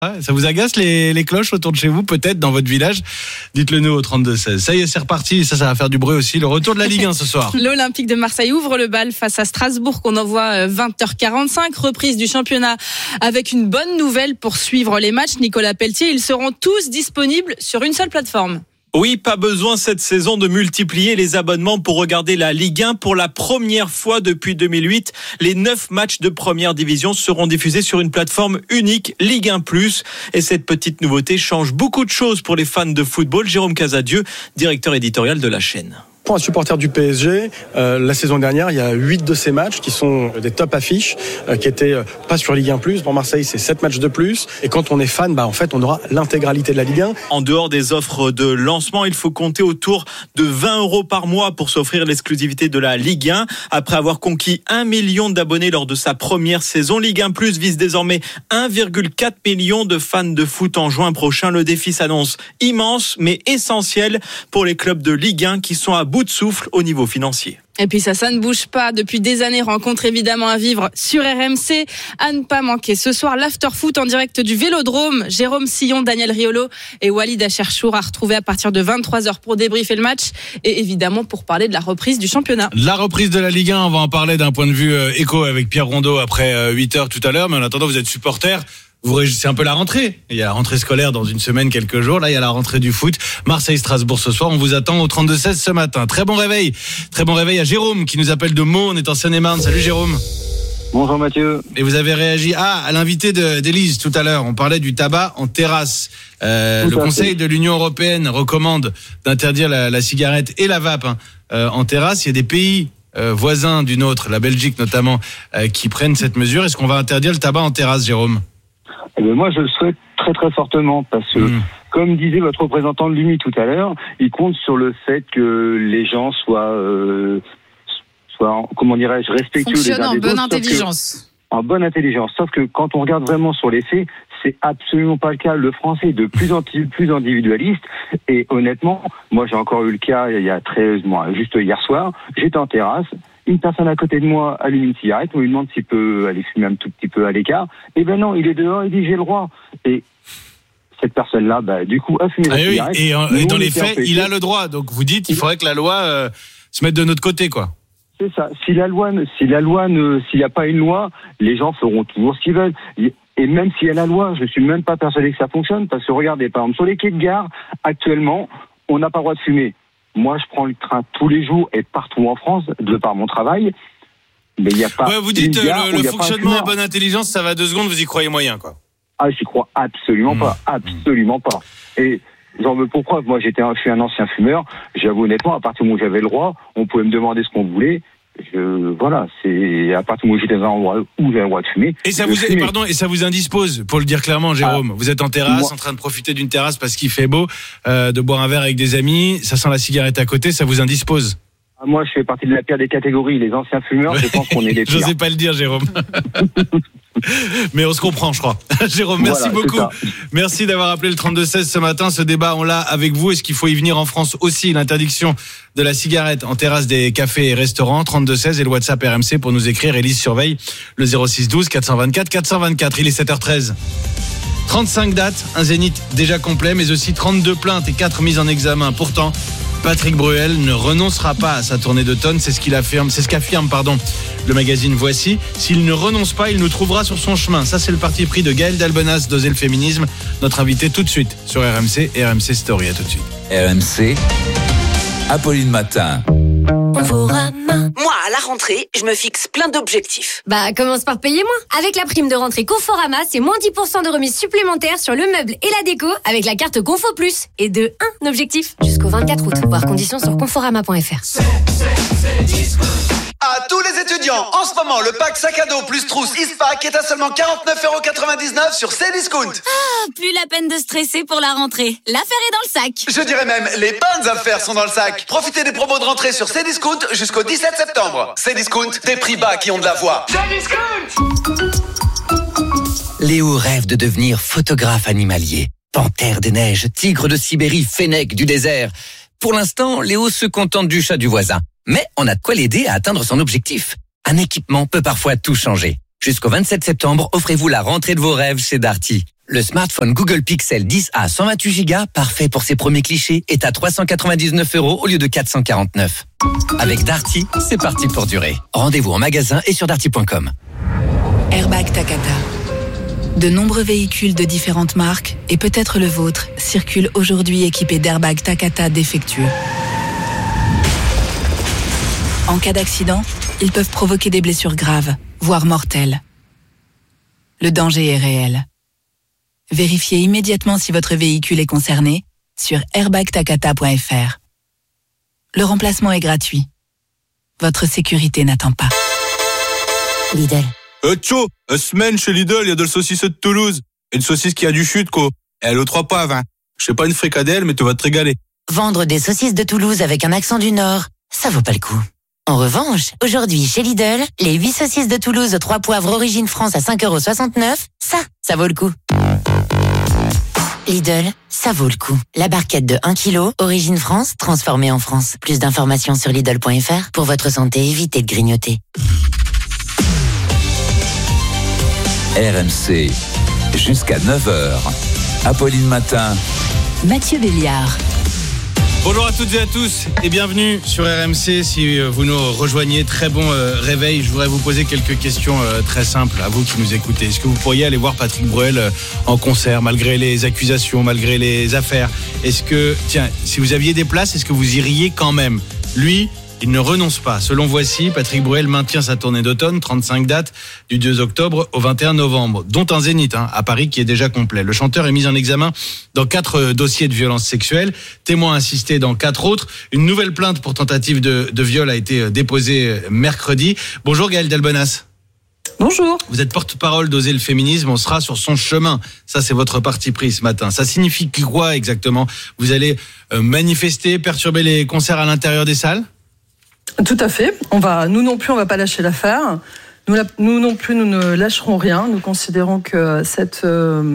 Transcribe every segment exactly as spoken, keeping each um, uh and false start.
Ah, ça vous agace les, les cloches autour de chez vous, peut-être dans votre village? Dites-le nous au trente-deux seize. Ça y est, c'est reparti. Ça, ça va faire du bruit aussi. Le retour de la Ligue un ce soir. L'Olympique de Marseille ouvre le bal face à Strasbourg qu'on envoie vingt heures quarante-cinq. Reprise du championnat avec une bonne nouvelle pour suivre les matchs. Nicolas Pelletier, ils seront tous disponibles sur une seule plateforme. Oui, pas besoin cette saison de multiplier les abonnements pour regarder la Ligue un. Pour la première fois depuis deux mille huit, les neuf matchs de première division seront diffusés sur une plateforme unique, Ligue un plus. Et cette petite nouveauté change beaucoup de choses pour les fans de football. Jérôme Casadieu, directeur éditorial de la chaîne. Pour un supporter du P S G, euh, la saison dernière, il y a huit de ces matchs qui sont des top affiches, euh, qui étaient euh, pas sur Ligue un plus. Pour Marseille, c'est sept matchs de plus. Et quand on est fan, bah en fait, on aura l'intégralité de la Ligue un. En dehors des offres de lancement, il faut compter autour de vingt euros par mois pour s'offrir l'exclusivité de la Ligue un. Après avoir conquis un million d'abonnés lors de sa première saison, Ligue un plus vise désormais un virgule quatre million de fans de foot en juin prochain. Le défi s'annonce immense, mais essentiel pour les clubs de Ligue un qui sont à bout de souffle au niveau financier. Et puis ça, ça ne bouge pas. Depuis des années, rencontre évidemment à vivre sur R M C. À ne pas manquer ce soir, l'after-foot en direct du Vélodrome. Jérôme Sillon, Daniel Riolo et Walid Acharchour à retrouver à partir de vingt-trois heures pour débriefer le match et évidemment pour parler de la reprise du championnat. La reprise de la Ligue un, on va en parler d'un point de vue euh, éco avec Pierre Rondeau après euh, huit heures tout à l'heure. Mais en attendant, vous êtes supporter. Vous réjouissez un peu la rentrée. Il y a la rentrée scolaire dans une semaine, quelques jours. Là, il y a la rentrée du foot. Marseille-Strasbourg ce soir. On vous attend au trente-deux seize ce matin. Très bon réveil. Très bon réveil à Jérôme qui nous appelle de Meaux. On est en Seine-et-Marne. Salut Jérôme. Bonjour Mathieu. Et vous avez réagi ah, à l'invité de, d'Élise tout à l'heure. On parlait du tabac en terrasse. Euh, le Conseil fait. de l'Union européenne recommande d'interdire la, la cigarette et la vape hein, euh, en terrasse. Il y a des pays euh, voisins du nôtre, la Belgique notamment, euh, qui prennent cette mesure. Est-ce qu'on va interdire le tabac en terrasse, Jérôme ? Eh bien, moi, je le souhaite très très fortement parce que, mmh. comme disait votre représentant de l'U M I tout à l'heure, il compte sur le fait que les gens soient, euh, soient comment dirais-je, respectueux les uns des autres. En bonne intelligence. Que, en bonne intelligence. Sauf que quand on regarde vraiment sur les faits, c'est absolument pas le cas. Le français est de plus en plus individualiste et honnêtement, moi j'ai encore eu le cas il y a treize mois, juste hier soir, j'étais en terrasse. Une personne à côté de moi allume une cigarette, on lui demande s'il peut aller fumer un tout petit peu à l'écart. Et ben non, il est dehors, il dit j'ai le droit. Et cette personne-là, bah, du coup, a fumé ah la oui, cigarette. Et, euh, et dans les faits, empêché. Il a le droit. Donc vous dites, il faudrait que la loi euh, se mette de notre côté, quoi. C'est ça. Si la loi, ne, si la loi, ne, s'il n'y a pas une loi, les gens feront toujours ce qu'ils veulent. Et même s'il y a la loi, je suis même pas persuadé que ça fonctionne, parce que regardez, par exemple, sur les quais de gare, actuellement, on n'a pas le droit de fumer. Moi, je prends le train tous les jours et partout en France, de par mon travail. Mais il n'y a pas. Ouais, vous dites le, le fonctionnement en bonne intelligence, ça va deux secondes, vous y croyez moyen, quoi. Ah, j'y crois absolument mmh. pas, absolument pas. Et j'en veux pour preuve. Moi, j'étais, un, je suis un ancien fumeur. J'avoue honnêtement, à partir du moment où j'avais le droit, on pouvait me demander ce qu'on voulait. Je, voilà, c'est à partir du moment où j'étais dans un endroit où j'avais le droit de fumer. Et ça vous, pardon, et ça vous indispose, pour le dire clairement, Jérôme. Ah, vous êtes en terrasse, moi, en train de profiter d'une terrasse parce qu'il fait beau, euh, de boire un verre avec des amis. Ça sent la cigarette à côté, ça vous indispose. Moi, je fais partie de la pire des catégories. Les anciens fumeurs, je pense qu'on est les pires. J'osais pas le dire, Jérôme. Mais on se comprend, je crois. Jérôme, merci voilà, beaucoup. Merci d'avoir appelé le trente-deux seize ce matin. Ce débat, on l'a avec vous. Est-ce qu'il faut y venir en France aussi? L'interdiction de la cigarette en terrasse des cafés et restaurants. trente-deux seize et le WhatsApp R M C pour nous écrire. Élise surveille le zéro six douze quatre cent vingt-quatre quatre cent vingt-quatre. Il est sept heures treize. trente-cinq dates, un zénith déjà complet, mais aussi trente-deux plaintes et quatre mises en examen. Pourtant, Patrick Bruel ne renoncera pas à sa tournée d'automne, c'est ce qu'il affirme, c'est ce qu'affirme pardon, le magazine Voici. S'il ne renonce pas, il nous trouvera sur son chemin. Ça, c'est le parti pris de Gaël Dalbenas d'Oser le féminisme, notre invité tout de suite sur R M C et R M C Story. À tout de suite. R M C, Apolline Matin. Moi, à la rentrée, je me fixe plein d'objectifs. Bah, commence par payer moins. Avec la prime de rentrée Conforama, c'est moins dix pour cent de remise supplémentaire sur le meuble et la déco avec la carte Confo Plus. Et de un objectif jusqu'au vingt-quatre août. Voir conditions sur conforama point f r. C'est, c'est, c'est disco. À tous les étudiants, en ce moment, le pack sac à dos plus trousse Eastpak est à seulement quarante-neuf euros quatre-vingt-dix-neuf sur Cdiscount. Ah, plus la peine de stresser pour la rentrée. L'affaire est dans le sac. Je dirais même, les bonnes affaires sont dans le sac. Profitez des promos de rentrée sur Cdiscount jusqu'au dix-sept septembre. Cdiscount, des prix bas qui ont de la voix. Cdiscount. Léo rêve de devenir photographe animalier. Panthère des neiges, tigre de Sibérie, fennec du désert. Pour l'instant, Léo se contente du chat du voisin. Mais on a de quoi l'aider à atteindre son objectif. Un équipement peut parfois tout changer. Jusqu'au vingt-sept septembre, offrez-vous la rentrée de vos rêves chez Darty. le smartphone Google Pixel dix A cent vingt-huit giga, parfait pour ses premiers clichés, est à trois cent quatre-vingt-dix-neuf euros au lieu de quatre cent quarante-neuf. Avec Darty, c'est parti pour durer. Rendez-vous en magasin et sur darty point com. Airbag Takata. De nombreux véhicules de différentes marques, et peut-être le vôtre, circulent aujourd'hui équipés d'airbags Takata défectueux. En cas d'accident, ils peuvent provoquer des blessures graves, voire mortelles. Le danger est réel. Vérifiez immédiatement si votre véhicule est concerné sur airbag takata point f r. Le remplacement est gratuit. Votre sécurité n'attend pas. Lidl. Euh, tcho, euh, semaine chez Lidl, il y a de la saucisse de Toulouse. Une saucisse qui a du chute, quoi. Elle est aux trois poivres, hein. Je sais pas une fricadelle, mais tu vas te régaler. Vendre des saucisses de Toulouse avec un accent du Nord, ça vaut pas le coup. En revanche, aujourd'hui, chez Lidl, les huit saucisses de Toulouse aux trois poivres origine France à cinq euros soixante-neuf, ça, ça vaut le coup. Lidl, ça vaut le coup. La barquette de un kilo, origine France, transformée en France. Plus d'informations sur Lidl point f r. Pour votre santé, évitez de grignoter. R M C, jusqu'à neuf heures. Apolline Matin. Mathieu Béliard. Bonjour à toutes et à tous et bienvenue sur R M C. Si vous nous rejoignez, très bon euh, réveil. Je voudrais vous poser quelques questions euh, très simples à vous qui nous écoutez. Est-ce que vous pourriez aller voir Patrick Bruel euh, en concert malgré les accusations, malgré les affaires? Est-ce que, tiens, si vous aviez des places, est-ce que vous iriez quand même? Lui, il ne renonce pas. Selon Voici, Patrick Bruel maintient sa tournée d'automne, trente-cinq dates, du deux octobre au vingt et un novembre, dont un zénith hein, à Paris qui est déjà complet. Le chanteur est mis en examen dans quatre dossiers de violences sexuelles, témoin assisté dans quatre autres. Une nouvelle plainte pour tentative de, de viol a été déposée mercredi. Bonjour Gaëlle Delbenas. Bonjour. Vous êtes porte-parole d'Oser le féminisme, on sera sur son chemin. Ça, c'est votre parti pris ce matin. Ça signifie quoi exactement? Vous allez manifester, perturber les concerts à l'intérieur des salles? Tout à fait. On va, nous non plus, on ne va pas lâcher l'affaire. Nous, nous non plus, nous ne lâcherons rien. Nous considérons que cette, euh,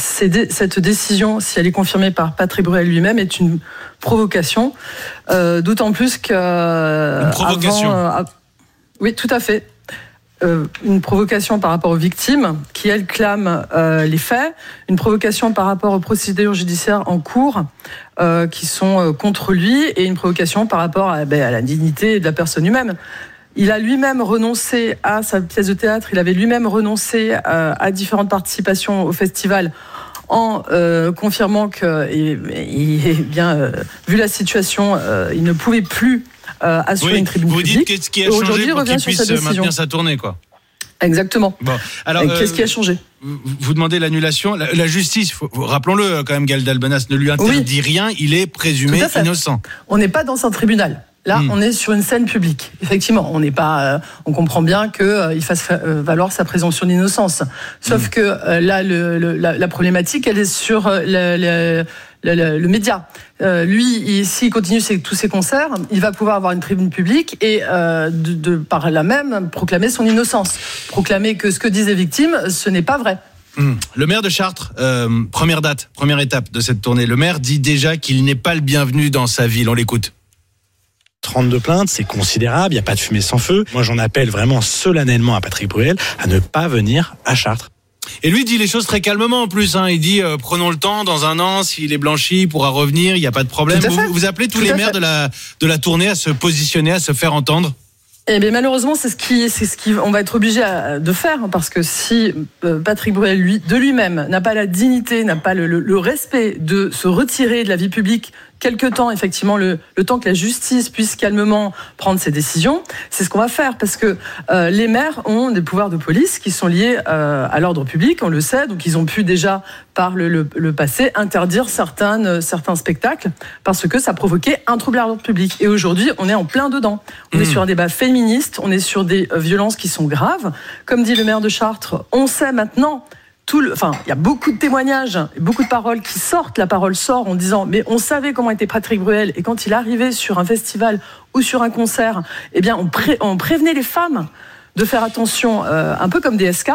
cette décision, si elle est confirmée par Patrick Bruel lui-même, est une provocation. Euh, d'autant plus que... Une provocation avant, euh, Oui, tout à fait. Euh, une provocation par rapport aux victimes qui, elles, clament euh, les faits, une provocation par rapport aux procédures judiciaires en cours euh, qui sont euh, contre lui et une provocation par rapport à, ben, à la dignité de la personne humaine. Il a lui-même renoncé à sa pièce de théâtre, il avait lui-même renoncé euh, à différentes participations au festival en euh, confirmant que, et, et, et bien, euh, vu la situation, euh, il ne pouvait plus Euh, assurer oui, une tribune vous publique. Vous dites qu'est-ce qui a changé pour qu'il puisse maintenir sa tournée, quoi. Exactement. Bon, alors, euh, qu'est-ce euh, qui a changé? Vous demandez l'annulation. La, la justice, faut, rappelons-le quand même, Gaëlle Delbenas ne lui interdit oui. rien. Il est présumé innocent. On n'est pas dans un tribunal. Là, mmh. on est sur une scène publique. Effectivement, on n'est pas. Euh, on comprend bien qu'il euh, fasse euh, valoir sa présomption d'innocence. Sauf mmh. que euh, là, le, le, la, la problématique, elle est sur euh, le, le, le, le, le média. Euh, lui, il, s'il continue ses, tous ses concerts, il va pouvoir avoir une tribune publique et, euh, de, de, par là même, proclamer son innocence. Proclamer que ce que disent les victimes, ce n'est pas vrai. Mmh. Le maire de Chartres, euh, première date, première étape de cette tournée, le maire dit déjà qu'il n'est pas le bienvenu dans sa ville. On l'écoute. trente-deux plaintes, c'est considérable, il n'y a pas de fumée sans feu. Moi, j'en appelle vraiment solennellement à Patrick Bruel à ne pas venir à Chartres. Et lui dit les choses très calmement en plus. Hein. Il dit euh, prenons le temps, dans un an, s'il est blanchi, il pourra revenir, il n'y a pas de problème. Vous, vous appelez tous Tout les maires de la, de la tournée à se positionner, à se faire entendre? Eh bien, malheureusement, c'est ce qui, c'est ce qui, on va être obligé de faire, parce que si Patrick Bruel, lui, de lui-même, n'a pas la dignité, n'a pas le, le, le respect de se retirer de la vie publique quelque temps, effectivement, le, le temps que la justice puisse calmement prendre ses décisions, c'est ce qu'on va faire, parce que euh, les maires ont des pouvoirs de police qui sont liés euh, à l'ordre public, on le sait, donc ils ont pu déjà, par le, le, le passé, interdire certaines, certains spectacles, parce que ça provoquait un trouble à l'ordre public. Et aujourd'hui, on est en plein dedans. On mmh. est sur un débat féministe, on est sur des violences qui sont graves. Comme dit le maire de Chartres, on sait maintenant... Tout le, enfin, il y a beaucoup de témoignages, beaucoup de paroles qui sortent. La parole sort en disant, mais on savait comment était Patrick Bruel, et quand il arrivait sur un festival ou sur un concert, eh bien, on, pré, on prévenait les femmes de faire attention, euh, un peu comme des S K.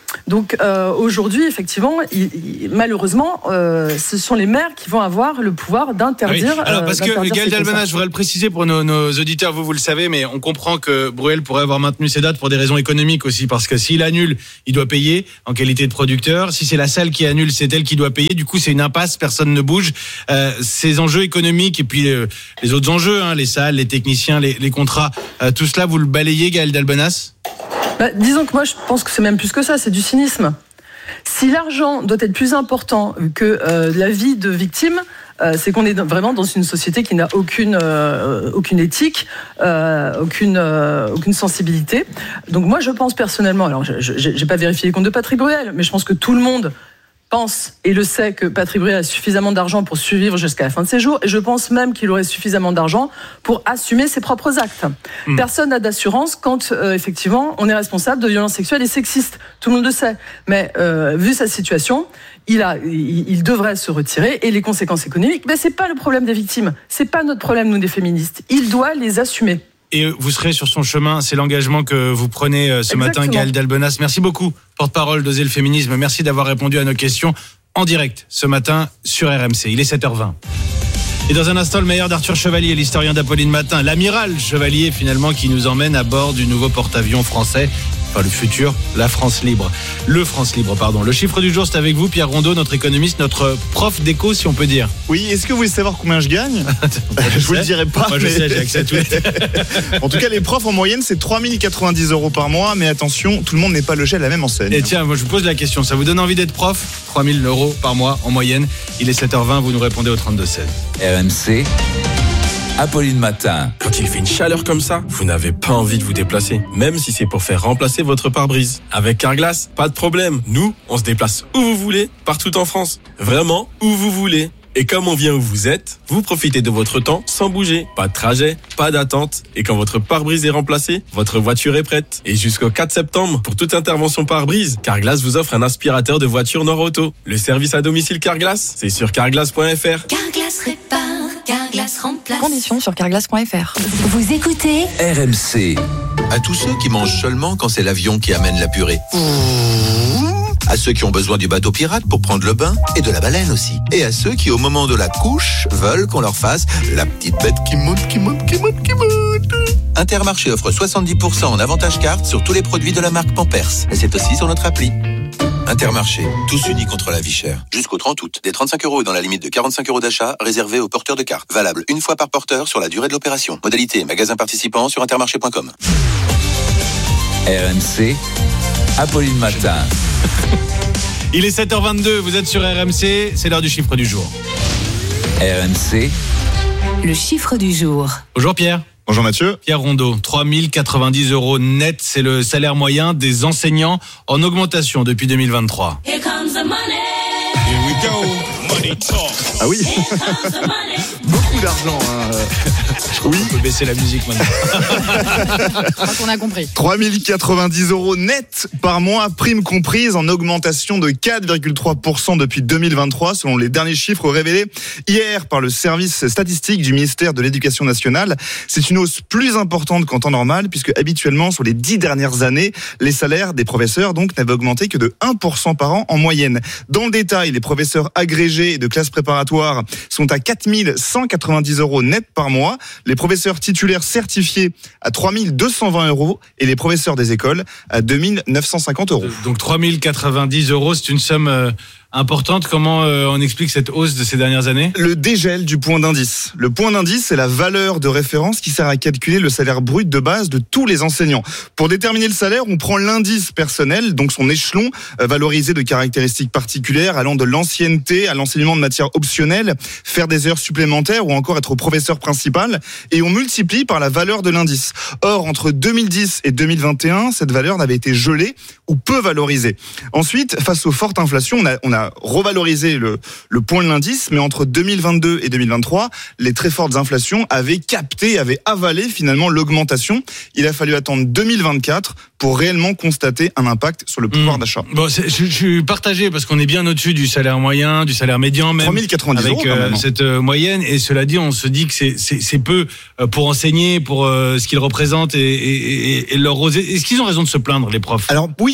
Donc euh, aujourd'hui, effectivement, il, il, malheureusement, euh, ce sont les maires qui vont avoir le pouvoir d'interdire. Oui. Alors parce euh, que Gaël Dalbena, je voudrais le préciser pour nos, nos auditeurs, vous vous le savez, mais on comprend que Bruel pourrait avoir maintenu ses dates pour des raisons économiques aussi, parce que s'il annule, il doit payer en qualité de producteur. Si c'est la salle qui annule, c'est elle qui doit payer. Du coup, c'est une impasse, personne ne bouge. Euh, ces enjeux économiques et puis euh, les autres enjeux, hein, les salles, les techniciens, les, les contrats, euh, tout cela, vous le balayez, Gaël Dalbenas ? Bah, disons que moi, je pense que c'est même plus que ça, c'est du cynisme. Si l'argent doit être plus important que euh, la vie de victime, euh, c'est qu'on est vraiment dans une société qui n'a aucune, euh, aucune éthique, euh, aucune, euh, aucune sensibilité. Donc moi, je pense personnellement, alors je n'ai pas vérifié les comptes de Patrick Bruel, mais je pense que tout le monde pense et le sait que Patrick Bruel a suffisamment d'argent pour survivre jusqu'à la fin de ses jours, et je pense même qu'il aurait suffisamment d'argent pour assumer ses propres actes. Mmh. Personne n'a d'assurance quand euh, effectivement on est responsable de violences sexuelles et sexistes, tout le monde le sait, mais euh, vu sa situation, il, a, il, il devrait se retirer, et les conséquences économiques, ben, c'est pas le problème des victimes, c'est pas notre problème, nous, des féministes, il doit les assumer. Et vous serez sur son chemin, c'est l'engagement que vous prenez ce Exactement. matin, Gaël Dalbenas. Merci beaucoup, porte-parole d'Oser le féminisme. Merci d'avoir répondu à nos questions en direct ce matin sur R M C. Il est sept heures vingt. Et dans un instant, le meilleur d'Arthur Chevalier, l'historien d'Apolline Matin, l'amiral Chevalier finalement, qui nous emmène à bord du nouveau porte-avions français, enfin le futur, la France Libre. Le France Libre, pardon. Le chiffre du jour, c'est avec vous, Pierre Rondeau, notre économiste, notre prof d'éco, si on peut dire. Oui, est-ce que vous voulez savoir combien je gagne? Je vous le dirai pas. Moi, je mais... sais, j'ai accès à tout. En tout cas, les profs, en moyenne, c'est trois mille quatre-vingt-dix euros par mois, mais attention, tout le monde n'est pas logé à la même enseigne. Et tiens, moi, je vous pose la question, ça vous donne envie d'être prof? trois mille euros par mois, en moyenne. Il est sept heures vingt, vous nous répondez au trente-deux seize. R M C, Apolline Matin. Quand il fait une chaleur comme ça, vous n'avez pas envie de vous déplacer, même si c'est pour faire remplacer votre pare-brise. Avec Carglass, pas de problème. Nous, on se déplace où vous voulez, partout en France. Vraiment, où vous voulez. Et comme on vient où vous êtes, vous profitez de votre temps sans bouger. Pas de trajet, pas d'attente. Et quand votre pare-brise est remplacé, votre voiture est prête. Et jusqu'au quatre septembre, pour toute intervention pare-brise, Carglass vous offre un aspirateur de voiture Nord-Auto. Le service à domicile Carglass, c'est sur carglass point f r. Carglass répare, Carglass remplace. Conditions sur carglass point f r. Vous écoutez R M C. À tous ceux qui mangent seulement quand c'est l'avion qui amène la purée. À ceux qui ont besoin du bateau pirate pour prendre le bain, et de la baleine aussi. Et à ceux qui, au moment de la couche, veulent qu'on leur fasse la petite bête qui monte, qui monte, qui monte, qui monte. Intermarché offre soixante-dix pour cent en avantage carte sur tous les produits de la marque Pampers. Et c'est aussi sur notre appli. Intermarché, tous unis contre la vie chère. Jusqu'au trente août, des trente-cinq euros dans la limite de quarante-cinq euros d'achat réservés aux porteurs de carte. Valable une fois par porteur sur la durée de l'opération. Modalité magasin participant sur intermarché point com. R M C, Apolline Matin. Il est sept heures vingt-deux, vous êtes sur R M C, c'est l'heure du chiffre du jour. R M C, le chiffre du jour. Bonjour Pierre. Bonjour Mathieu. Pierre Rondeau, trois mille quatre-vingt-dix euros net, c'est le salaire moyen des enseignants en augmentation depuis deux mille vingt-trois. Here comes the money. Here we go. Money talk. Ah oui. Beaucoup d'argent. Hein. Je crois oui. qu'on peut baisser la musique maintenant. Je crois qu'on a compris. trois mille quatre-vingt-dix euros net par mois, prime comprise, en augmentation de quatre virgule trois pour cent depuis deux mille vingt-trois, selon les derniers chiffres révélés hier par le service statistique du ministère de l'Éducation nationale. C'est une hausse plus importante qu'en temps normal, puisque habituellement, sur les dix dernières années, les salaires des professeurs donc n'avaient augmenté que de un pour cent par an en moyenne. Dans le détail, les professeurs agrégés de classes préparatoires sont à quatre mille cent quatre-vingt-dix euros net par mois, les professeurs titulaires certifiés à trois mille deux cent vingt euros et les professeurs des écoles à deux mille neuf cent cinquante euros. Donc trois mille quatre-vingt-dix euros, c'est une somme euh, importante. Comment euh, on explique cette hausse de ces dernières années? Le dégel du point d'indice. Le point d'indice, c'est la valeur de référence qui sert à calculer le salaire brut de base de tous les enseignants. Pour déterminer le salaire, on prend l'indice personnel, donc son échelon, euh, valorisé de caractéristiques particulières allant de l'ancienneté à l'enseignement de matières optionnelles, faire des heures supplémentaires ou encore être professeur principal, et on multiplie par la valeur de l'indice. Or, entre deux mille dix et deux mille vingt et un, cette valeur n'avait été gelée ou peu valorisée. Ensuite, face aux fortes inflations, on a, on a revalorisé le, le point de l'indice, mais entre deux mille vingt-deux et deux mille vingt-trois, les très fortes inflations avaient capté, avaient avalé finalement l'augmentation. Il a fallu attendre deux mille vingt-quatre pour réellement constater un impact sur le pouvoir mmh. d'achat. Bon, je, je suis partagé parce qu'on est bien au-dessus du salaire moyen, du salaire médian même. trois mille quatre-vingt-dix avec euros quand même, euh, cette euh, moyenne, et cela dit, on se dit que c'est, c'est, c'est peu euh, pour enseigner, pour euh, ce qu'ils représentent et, et, et, et leur oser. Est-ce qu'ils ont raison de se plaindre, les profs? Alors oui,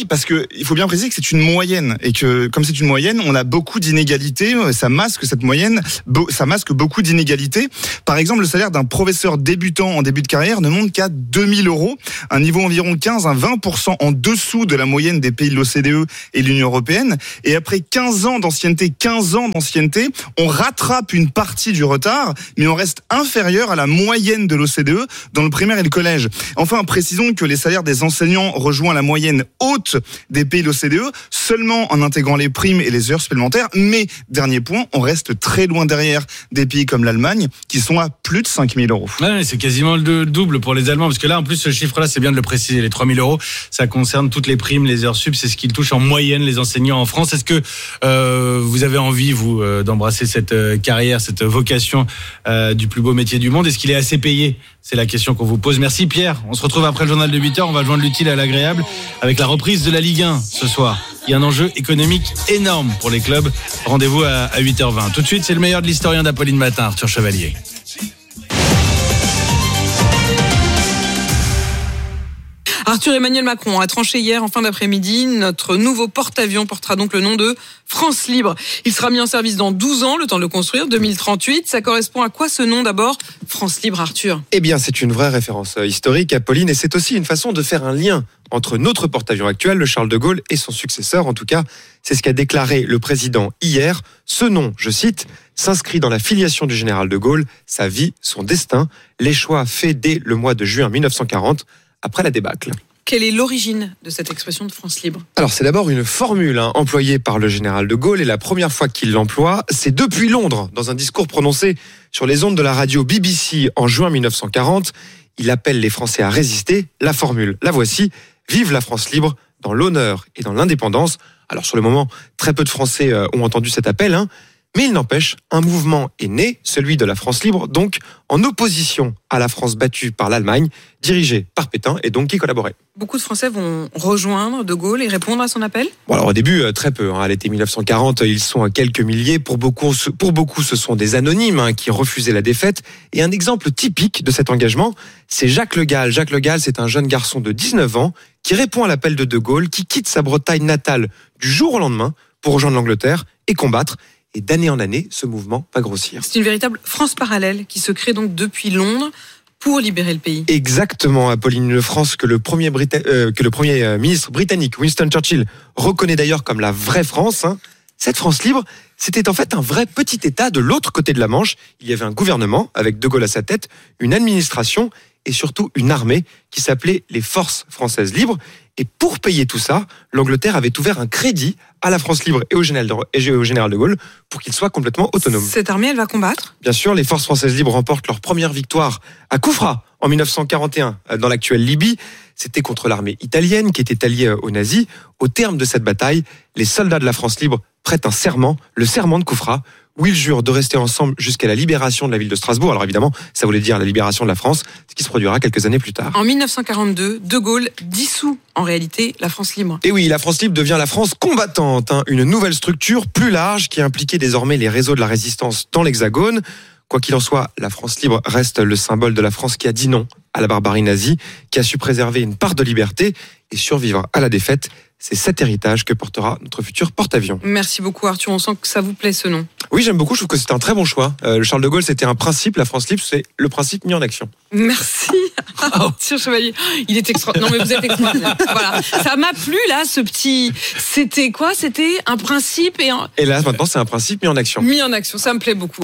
Oui, parce que il faut bien préciser que c'est une moyenne et que comme c'est une moyenne, on a beaucoup d'inégalités. Ça masque cette moyenne, ça masque beaucoup d'inégalités. Par exemple, le salaire d'un professeur débutant en début de carrière ne monte qu'à deux mille euros, un niveau environ quinze à vingt pour cent en dessous de la moyenne des pays de l'O C D E et de l'Union européenne. Et après quinze ans d'ancienneté, quinze ans d'ancienneté, on rattrape une partie du retard, mais on reste inférieur à la moyenne de l'O C D E dans le primaire et le collège. Enfin, précisons que les salaires des enseignants rejoignent la moyenne haute des pays de l'O C D E seulement en intégrant les primes et les heures supplémentaires. Mais, dernier point, on reste très loin derrière des pays comme l'Allemagne qui sont à plus de cinq mille euros. Ouais, c'est quasiment le double pour les Allemands, parce que là, en plus, ce chiffre-là, c'est bien de le préciser, les trois mille euros, ça concerne toutes les primes, les heures sup, c'est ce qu'ils touchent en moyenne les enseignants en France. Est-ce que euh, vous avez envie, vous, euh, d'embrasser cette euh, carrière, cette vocation euh, du plus beau métier du monde? Est-ce qu'il est assez payé? C'est la question qu'on vous pose. Merci Pierre. On se retrouve après le journal de huit heures. On va joindre l'utile à l'agréable avec la reprise de la Ligue un ce soir. Il y a un enjeu économique énorme pour les clubs. Rendez-vous à huit heures vingt. Tout de suite, c'est le meilleur de l'historien d'Apolline Matin, Arthur Chevalier. Arthur Emmanuel Macron a tranché hier en fin d'après-midi. Notre nouveau porte-avions portera donc le nom de France Libre. Il sera mis en service dans douze ans, le temps de le construire, deux mille trente-huit. Ça correspond à quoi ce nom d'abord, France Libre, Arthur? Eh bien, c'est une vraie référence historique, Apolline, et c'est aussi une façon de faire un lien entre notre porte-avions actuel, le Charles de Gaulle, et son successeur. En tout cas, c'est ce qu'a déclaré le président hier. Ce nom, je cite, s'inscrit dans la filiation du général de Gaulle, sa vie, son destin, les choix faits dès le mois de juin mille neuf cent quarante, après la débâcle. Quelle est l'origine de cette expression de France Libre? Alors c'est d'abord une formule hein, employée par le général de Gaulle et la première fois qu'il l'emploie, c'est depuis Londres, dans un discours prononcé sur les ondes de la radio B B C en juin mille neuf cent quarante. Il appelle les Français à résister. La formule, la voici, vive la France libre dans l'honneur et dans l'indépendance. Alors sur le moment, très peu de Français euh, ont entendu cet appel, hein, mais il n'empêche, un mouvement est né, celui de la France libre, donc en opposition à la France battue par l'Allemagne, dirigée par Pétain et donc qui collaborait. Beaucoup de Français vont rejoindre de Gaulle et répondre à son appel? Bon, alors au début, très peu. Hein. À l'été mille neuf cent quarante, ils sont à quelques milliers. Pour beaucoup, pour beaucoup ce sont des anonymes hein, qui refusaient la défaite. Et un exemple typique de cet engagement, c'est Jacques Le Gall. Jacques Le Gall, c'est un jeune garçon de dix-neuf ans qui répond à l'appel de De Gaulle, qui quitte sa Bretagne natale du jour au lendemain pour rejoindre l'Angleterre et combattre. Et d'année en année, ce mouvement va grossir. C'est une véritable France parallèle qui se crée donc depuis Londres pour libérer le pays. Exactement, Apolline. Une France que le premier, Brita- euh, que le premier ministre britannique, Winston Churchill, reconnaît d'ailleurs comme la vraie France. Hein. Cette France libre, c'était en fait un vrai petit État de l'autre côté de la Manche. Il y avait un gouvernement, avec De Gaulle à sa tête, une administration et surtout une armée qui s'appelait les Forces françaises libres. Et pour payer tout ça, l'Angleterre avait ouvert un crédit à la France libre et au général de, et au général de Gaulle pour qu'il soit complètement autonome. Cette armée, elle va combattre? Bien sûr, les Forces françaises libres remportent leur première victoire à Koufra en mille neuf cent quarante et un, dans l'actuelle Libye. C'était contre l'armée italienne qui était alliée aux nazis. Au terme de cette bataille, les soldats de la France libre prêtent un serment, le serment de Koufra, où ils jurent de rester ensemble jusqu'à la libération de la ville de Strasbourg. Alors évidemment, ça voulait dire la libération de la France, ce qui se produira quelques années plus tard. En mille neuf cent quarante-deux, De Gaulle dissout en réalité la France libre. Et oui, la France libre devient la France combattante, hein, une nouvelle structure plus large qui impliquait désormais les réseaux de la résistance dans l'Hexagone. Quoi qu'il en soit, la France libre reste le symbole de la France qui a dit non à la barbarie nazie, qui a su préserver une part de liberté et survivre à la défaite. C'est cet héritage que portera notre futur porte-avions. Merci beaucoup Arthur, on sent que ça vous plaît ce nom. Oui, j'aime beaucoup, je trouve que c'est un très bon choix. Euh, le Charles de Gaulle, c'était un principe, la France libre, c'est le principe mis en action. Merci Arthur Chevalier. Il est extraordinaire. Non mais vous êtes extraordinaire. Voilà, ça m'a plu là, ce petit... C'était quoi? C'était un principe et... Un... Et là, maintenant, c'est un principe mis en action. Mis en action, ça me plaît beaucoup.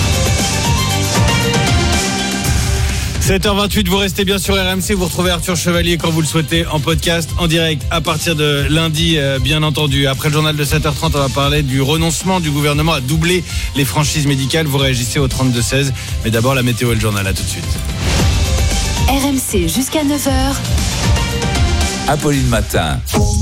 sept heures vingt-huit, vous restez bien sur R M C, vous retrouvez Arthur Chevalier quand vous le souhaitez en podcast, en direct à partir de lundi, euh, bien entendu. Après le journal de sept heures trente, on va parler du renoncement du gouvernement à doubler les franchises médicales. Vous réagissez au trente-deux seize, mais d'abord la météo et le journal, à tout de suite. R M C jusqu'à neuf heures. Apolline Matin.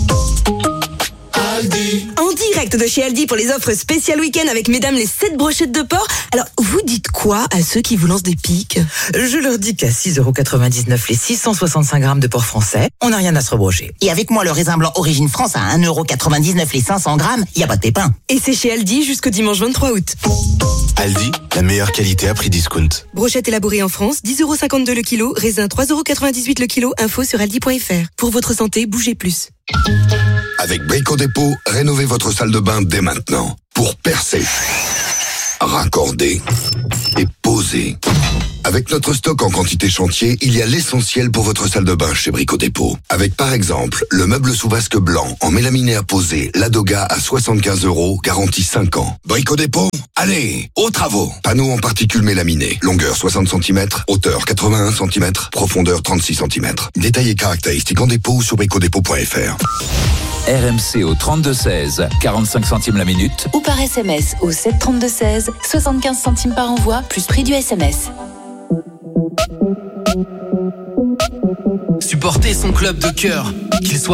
En direct de chez Aldi pour les offres spéciales week-end avec mesdames les sept brochettes de porc. Alors, vous dites quoi à ceux qui vous lancent des piques? Je leur dis qu'à six euros quatre-vingt-dix-neuf les six cent soixante-cinq grammes de porc français, on n'a rien à se rebrocher. Et avec moi, le raisin blanc Origine France à un euro quatre-vingt-dix-neuf les cinq cents grammes, il n'y a pas de pépin. Et c'est chez Aldi jusqu'au dimanche vingt-trois août. Aldi, la meilleure qualité à prix discount. Brochette élaborée en France, dix euros cinquante-deux le kilo. Raisin, trois euros quatre-vingt-dix-huit le kilo. Info sur aldi point fr. Pour votre santé, bougez plus. Avec Brico Dépôt, rénovez votre salle de bain dès maintenant. Pour percer, raccorder et poser. Avec notre stock en quantité chantier, il y a l'essentiel pour votre salle de bain chez Brico Dépôt. Avec par exemple, le meuble sous vasque blanc en mélaminé à poser, Ladoga à soixante-quinze euros, garantie cinq ans. Brico Dépôt, allez, aux travaux. Panneaux en particules mélaminées, longueur soixante centimètres, hauteur quatre-vingt-un centimètres, profondeur trente-six centimètres. Détails et caractéristiques en dépôt ou sur bricodépôt point fr. R M C au trente-deux seize, quarante-cinq centimes la minute. Ou par S M S au sept trente-deux seize, soixante-quinze centimes par envoi, plus prix du S M S. Supporter son club de cœur, qu'il soit